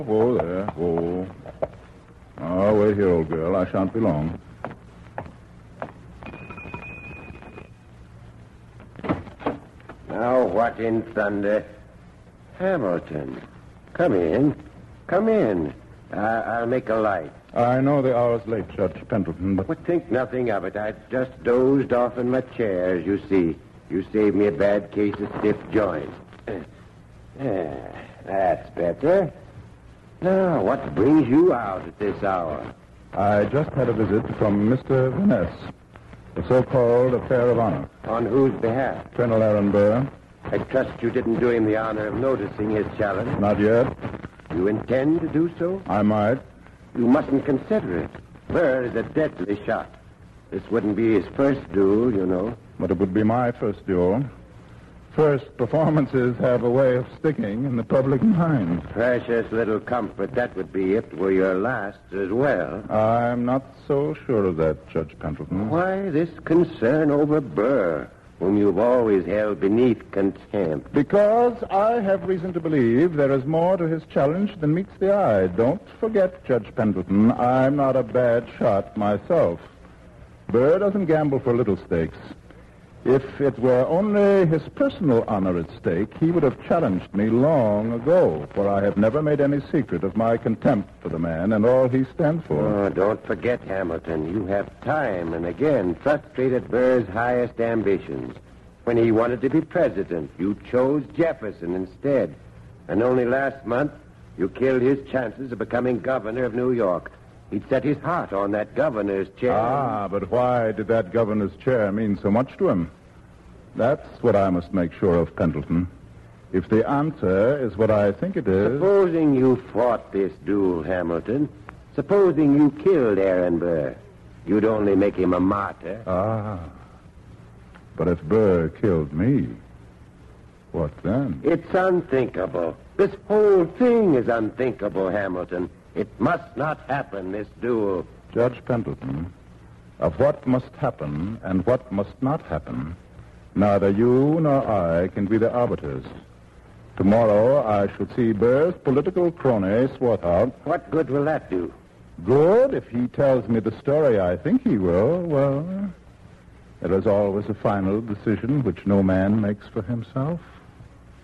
Whoa there. Whoa. Oh, wait here, old girl. I shan't be long. Now, what in thunder? Hamilton, come in. Come in. I'll make a light. I know the hour's late, Judge Pendleton, but... But think nothing of it. I just dozed off in my chair, as you see. You saved me a bad case of stiff joints. That's better. Now, what brings you out at this hour? I just had a visit from Mr. Vaness, the so-called affair of honor. On whose behalf? Colonel Aaron Burr. I trust you didn't do him the honor of noticing his challenge. Not yet. You intend to do so? I might. You mustn't consider it. Burr is a deadly shot. This wouldn't be his first duel, you know. But it would be my first duel. First performances have a way of sticking in the public mind. Precious little comfort that would be if it were your last as well. I'm not so sure of that, Judge Pendleton. Why this concern over Burr, whom you've always held beneath contempt? Because I have reason to believe there is more to his challenge than meets the eye. Don't forget, Judge Pendleton, I'm not a bad shot myself. Burr doesn't gamble for little stakes. If it were only his personal honor at stake, he would have challenged me long ago, for I have never made any secret of my contempt for the man and all he stands for. Oh, don't forget, Hamilton, you have time and again frustrated Burr's highest ambitions. When he wanted to be president, you chose Jefferson instead. And only last month, you killed his chances of becoming governor of New York. He'd set his heart on that governor's chair. Ah, but why did that governor's chair mean so much to him? That's what I must make sure of, Pendleton. If the answer is what I think it is... Supposing you fought this duel, Hamilton. Supposing you killed Aaron Burr. You'd only make him a martyr. Ah. But if Burr killed me, what then? It's unthinkable. This whole thing is unthinkable, Hamilton. It must not happen, this duel. Judge Pendleton, of what must happen and what must not happen, neither you nor I can be the arbiters. Tomorrow I shall see Burr's political crony Swarthout. What good will that do? Good, if he tells me the story I think he will. Well, there is always a final decision which no man makes for himself.